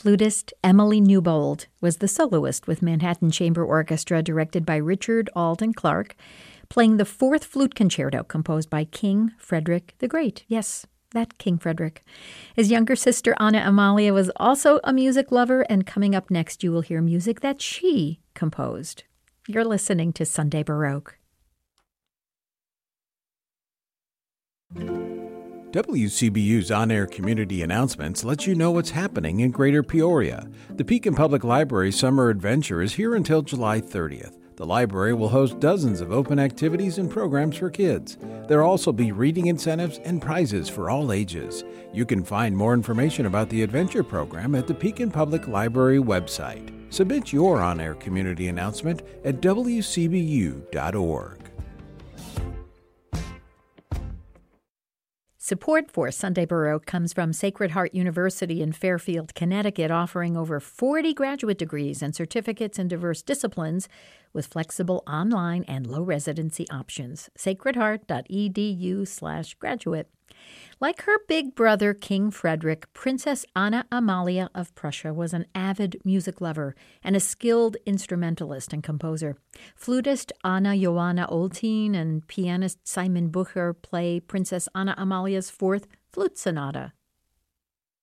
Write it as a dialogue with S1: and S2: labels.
S1: Flutist Emily Newbold was the soloist with Manhattan Chamber Orchestra, directed by Richard Alden Clark, playing the Fourth Flute Concerto composed by King Frederick the Great. Yes, that King Frederick. His younger sister, Anna Amalia, was also a music lover, and coming up next, you will hear music that she composed. You're listening to Sunday Baroque.
S2: WCBU's on-air community announcements let you know what's happening in Greater Peoria. The Pekin Public Library Summer Adventure is here until July 30th. The library will host dozens of open activities and programs for kids. There will also be reading incentives and prizes for all ages. You can find more information about the adventure program at the Pekin Public Library website. Submit your on-air community announcement at wcbu.org.
S1: Support for Sunday Baroque comes from Sacred Heart University in Fairfield, Connecticut, offering over 40 graduate degrees and certificates in diverse disciplines with flexible online and low residency options. sacredheart.edu/graduate. Like her big brother, King Frederick, Princess Anna Amalia of Prussia was an avid music lover and a skilled instrumentalist and composer. Flutist Anna Johanna Oltin and pianist Simon Bucher play Princess Anna Amalia's Fourth Flute Sonata.